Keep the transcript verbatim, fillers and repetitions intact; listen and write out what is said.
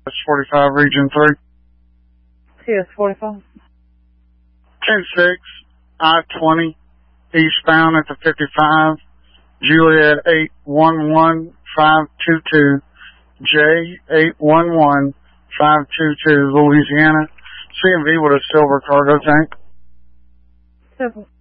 S forty-five, Region three. T S forty-five. ten six, I twenty, eastbound at the fifty-five, Juliet eight one one five two two, J eight one one five two two, Louisiana. C M V with a silver cargo tank. Silver.